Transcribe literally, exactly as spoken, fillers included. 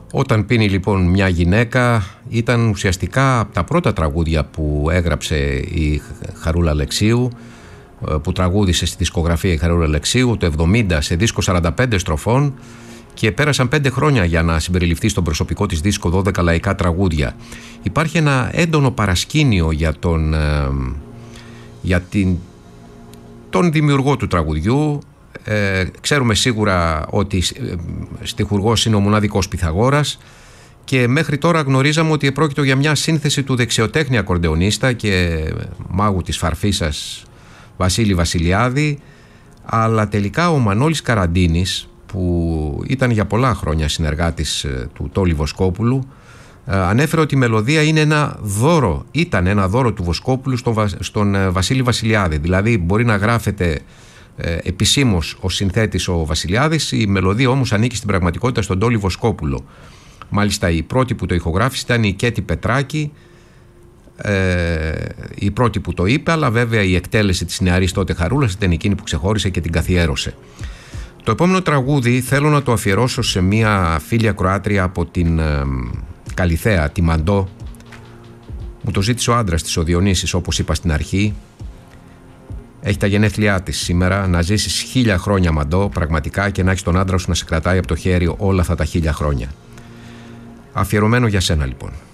Όταν πίνει λοιπόν μια γυναίκα ήταν ουσιαστικά από τα πρώτα τραγούδια που έγραψε η Χαρούλα Αλεξίου, που τραγούδισε στη δισκογραφία η Χαρούλα Αλεξίου το εβδομήντα σε δίσκο σαράντα πέντε στροφών, και πέρασαν πέντε χρόνια για να συμπεριληφθεί στον προσωπικό της δίσκο δώδεκα λαϊκά τραγούδια. Υπάρχει ένα έντονο παρασκήνιο για τον, για την, τον δημιουργό του τραγουδιού. Ε, ξέρουμε σίγουρα ότι στιχουργός είναι ο μοναδικός Πυθαγόρας, και μέχρι τώρα γνωρίζαμε ότι επρόκειτο για μια σύνθεση του δεξιοτέχνη ακορντεονίστα και μάγου της φαρφίσας Βασίλη Βασιλιάδη, αλλά τελικά ο Μανώλης Καραντίνης, που ήταν για πολλά χρόνια συνεργάτης του Τόλι Βοσκόπουλου, ανέφερε ότι η μελωδία είναι ένα δώρο, ήταν ένα δώρο του Βοσκόπουλου στον, Βα, στον Βασίλη Βασιλιάδη. Δηλαδή μπορεί να γράφεται ε, επισήμως ο συνθέτης ο Βασιλιάδης, η μελωδία όμως ανήκει στην πραγματικότητα στον Τόλι Βοσκόπουλο. Μάλιστα η πρώτη που το ηχογράφησε ήταν η Κέτη Πετράκη, ε, η πρώτη που το είπε, αλλά βέβαια η εκτέλεση της νεαρής τότε Χαρούλας ήταν εκείνη που ξεχώρισε και την καθιέρωσε. Το επόμενο τραγούδι θέλω να το αφιερώσω σε μια φίλη ακροάτρια από την ε, Καλιθέα, τη Μαντώ. Μου το ζήτησε ο άντρας της, ο Διονύσης, όπως είπα στην αρχή. Έχει τα γενέθλιά της σήμερα. Να ζήσεις χίλια χρόνια, Μαντώ, πραγματικά, και να έχεις τον άντρα σου να σε κρατάει από το χέρι όλα αυτά τα χίλια χρόνια. Αφιερωμένο για σένα λοιπόν.